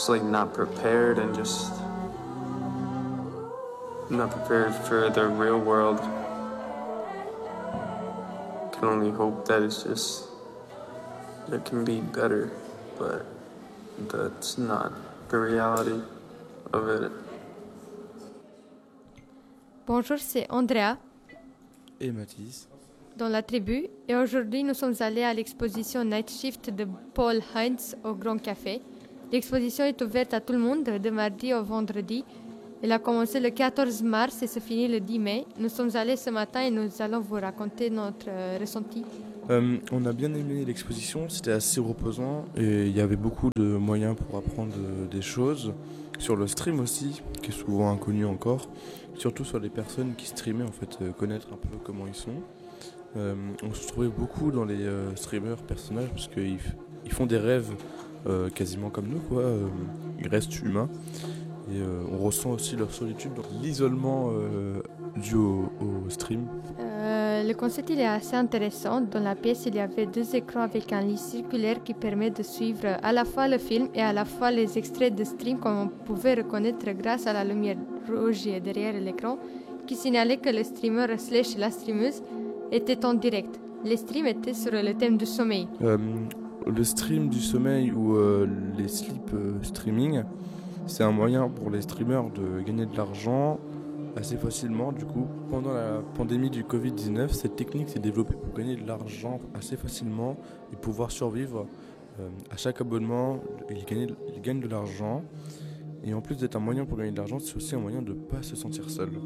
just like not prepared and just not prepared for the real world. Can only hope that it can be better, but that's not the reality of it. Bonjour, c'est Andrea Et Mathis. dans la tribu et aujourd'hui nous sommes allés à l'exposition Night Shift de Paul Heinz au Grand Café. L'exposition est ouverte à tout le monde de mardi au vendredi. Elle a commencé le 14 mars et se finit le 10 mai. Nous sommes allés ce matin et nous allons vous raconter notre ressenti. On a bien aimé l'exposition, c'était assez reposant et il y avait beaucoup de moyens pour apprendre des choses. Sur le stream aussi, qui est souvent inconnu encore, surtout sur les personnes qui streamaient, en fait, connaître un peu comment ils sont. On se trouvait beaucoup dans les streamers personnages parce qu'ils font des rêves quasiment comme nous, quoi. Ils restent humains et on ressent aussi leur solitude, donc l'isolement dû au stream. Le concept il est assez intéressant. Dans la pièce, il y avait 2 écrans avec un lit circulaire qui permet de suivre à la fois le film et à la fois les extraits de stream comme on pouvait reconnaître grâce à la lumière rouge derrière l'écran qui signalait que le streamer / la streameuse était en direct. Les streams étaient sur le thème du sommeil. Le stream du sommeil ou les sleep streaming, c'est un moyen pour les streamers de gagner de l'argent assez facilement. Du coup, pendant la pandémie du Covid-19, cette technique s'est développée pour gagner de l'argent assez facilement et pouvoir survivre. À chaque abonnement, ils gagnent de l'argent. Et en plus d'être un moyen pour gagner de l'argent, c'est aussi un moyen de ne pas se sentir seul.